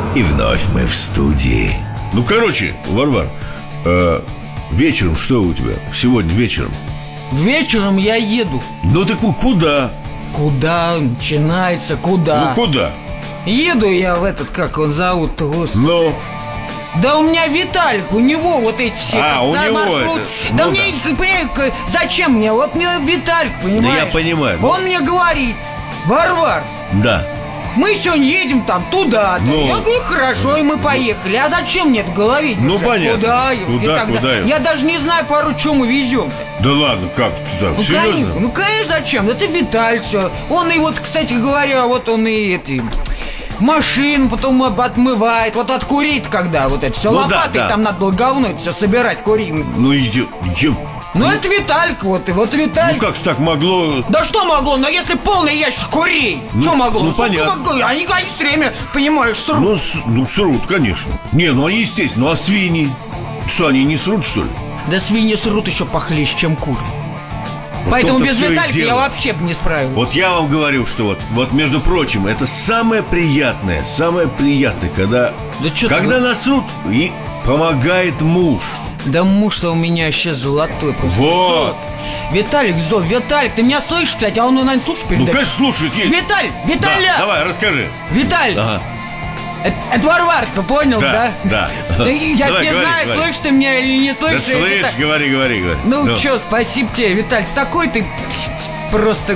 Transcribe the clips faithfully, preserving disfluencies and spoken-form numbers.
И вновь мы в студии. Ну, короче, Варвар, э, вечером что у тебя? Сегодня вечером? Вечером я еду. Ну ты куда? Куда начинается, куда? Ну куда? Еду я в этот, как он зовут-то, господи. Ну? Да у меня Виталик, у него вот эти все. А, у него маршрут. это, Да ну мне, понимаешь, зачем мне? Вот мне Виталик, понимаешь? Да я понимаю. Он мне говорит: Варвар, Да. мы сегодня едем там туда-то. Ну. Я говорю, хорошо, и мы поехали. А зачем мне это в голове держать? Ну, понятно. Куда? Куда, и куда? Я даже не знаю порой, что мы везем-то. Да ладно, как ты так? Ну, Серьезно? конечно, ну, конечно, зачем? Это Виталь все. Он и вот, кстати говоря, вот он и эти... машин потом отмывает. Вот откурит, когда вот это все Ну, лопатой, да, да. там надо было говно это все собирать, курить. Ну иди, иди. Ну, это Виталька, вот, и вот Ну Виталька. как ж так могло? Да что могло? Но если полный ящик курей, Ну, что могло? ну, Сколько понятно. могло? Они, они все время, понимаешь, срут. Ну, с, ну срут, конечно. Не, ну они естественно, ну а свиньи? Что, они не срут, что ли? Да свиньи срут еще похлеще, чем куры. Вот Поэтому том-то без всё и Витальки я дело. вообще бы не справился. Вот я вам говорю, что вот, вот между прочим, это самое приятное, самое приятное, когда, Да чё ты когда говоришь? насрут и помогает муж. Да муж-то у меня сейчас золотой просто. Вот. золото. Виталик, зол, Виталик, ты меня слышишь, кстати, а он, наверное, слушает Ну, передачу? конечно, слушает есть. Виталь, Да, Виталя! давай, расскажи. Виталь, Ага. это, это Варвар, ты понял, да? Да, да. Я Давай, не говори, знаю, говори. слышишь ты меня или не Да слышишь. это слышь, так. говори, говори, говори. Ну, чё, спасибо тебе, Виталь, такой ты просто...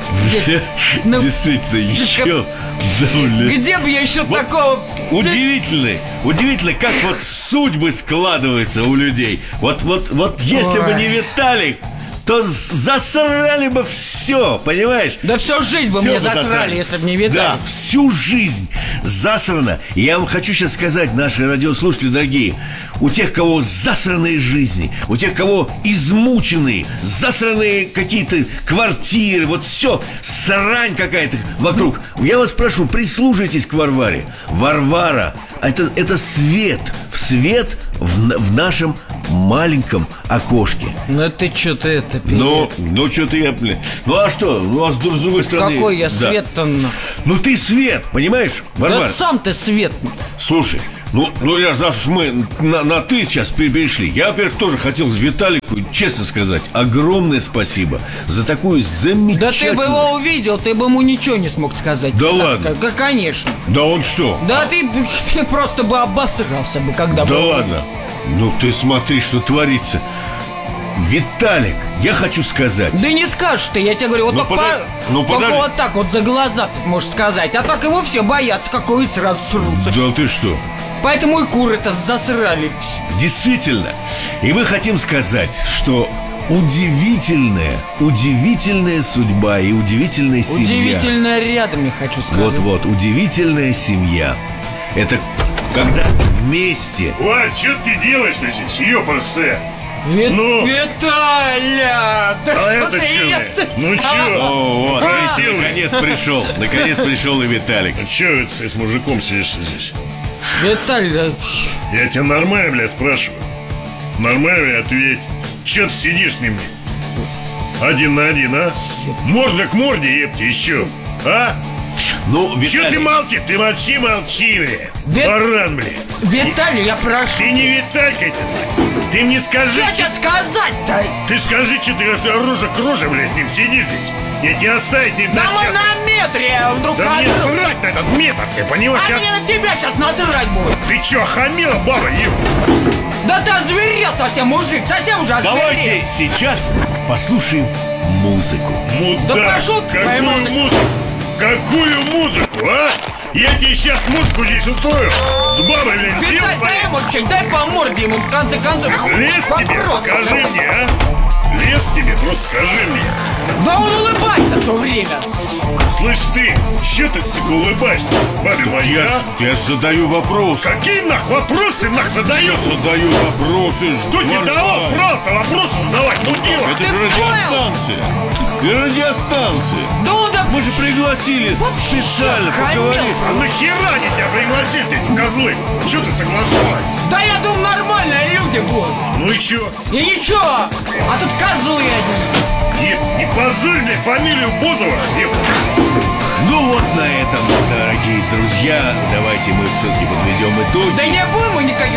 Ну, Действительно, сука, еще. Да, блин. Где бы я еще Вот такого... Удивительно, удивительно, как вот судьбы складываются у людей. Вот, вот, вот если бы Ой. не Виталик, то засрали бы все, понимаешь? Да всю жизнь бы Всё мне бы засрали, если бы не Да, Виталик. всю жизнь засрано. И я вам хочу сейчас сказать, наши радиослушатели дорогие, у тех, кого засранные жизни, у тех, кого измученные, засранные какие-то квартиры, вот все, срань какая-то вокруг. Я вас прошу, прислушайтесь к Варваре. Варвара – это, это свет, свет в, в нашем маленьком окошке. Ну ты что ты это... Ну, ну что-то я, блин. Ну а что? Ну а с друг- с другой стороны. Какой я да. свет-то... на- Ну ты свет, понимаешь, Варвар? Да сам ты свет. Слушай, ну, ну раз уж мы на, на ты сейчас перешли, я, во-первых, тоже хотел Виталику, честно сказать, огромное спасибо за такую Да замечательную... ты бы его увидел, ты бы ему ничего не смог сказать. Да Так ладно? сказать. Да, конечно. Да он что? Да ты, ты просто бы обосрался бы, когда бы... Да ладно? Ну ты смотри, что творится. Виталик, я хочу сказать. Да не скажешь ты, я тебе говорю, вот Ну, только, подай- по- ну, только подожди. вот так вот за глаза ты сможешь сказать. А так его все боятся, какой сразу срутся. Да ты что? Поэтому и куры-то засрали. Действительно. И мы хотим сказать, что удивительная, удивительная судьба и удивительная семья. Удивительно рядом, я хочу сказать. Вот-вот, удивительная семья. Это когда вместе. Валь, что ты делаешь-то здесь? Ёпрст. Ви- Ну? Виталя! Да А что это ты чё? ест? Ну чё? О, вот, А! видите, наконец пришел. Наконец пришел и Виталик. Чё это ты с мужиком сидишь здесь? Виталь, да, Я тебя нормально, блядь, спрашиваю. Нормально ответь. Чё ты сидишь с ним? Один на один, а? Морда к морде, епти, еще. А? Ну, Чё ты Виталик, молчи? Ты молчи, молчи, блядь. Вит- Баран, блядь. Виталий, я прошу. Ты не Виталька, ты. Ты мне скажи, Что чё- тебе сказать-то? Ты скажи, что ты рожа к роже, блядь, с ним сидишь здесь. Я тебя оставить не Да дам. мы щас. на метре вдруг Да мне от- срать на этот метод, ты понимаешь? А Я- мне на тебя сейчас насрать будет. Ты чё, охамела, баба, еб? Да ты озверел совсем, мужик, совсем уже озверел. давайте сейчас послушаем музыку. Мудак, Да пошёл ты своей какую музыкой. музыку? Какую музыку, а? Я тебе сейчас музыку здесь устрою. С бабой, блядь, сил Виталь, дай ему что-нибудь, дай по морде ему, в конце концов. Лез тебе, Вопрос. скажи мне, а? Лез тебе, просто скажи мне. Да он улыбается все время. Слышь ты, чё ты, сука, улыбаешься? Бабе моя, Я, а? ж- я ж задаю вопрос. Какие нах вопросы ты нах задаешь? Задаю вопросы. Кто тебе Варвар. давал право вопросы задавать? Ну дело. Это Ты же понял? радиостанция. И радиостанция. Да он да... Мы же пригласили специально хамел. поговорить. А нахера они тебя пригласили, эти козлы? Чё ты соглашалась? Да я думаю, нормальные люди будут. Ну и чё? И ничего, а тут козлы одни. Не, не позорь мне фамилию Бузова, еб. Ну вот на этом, дорогие друзья, друзья, давайте мы все-таки подведем итоги. Да не будем мы никаких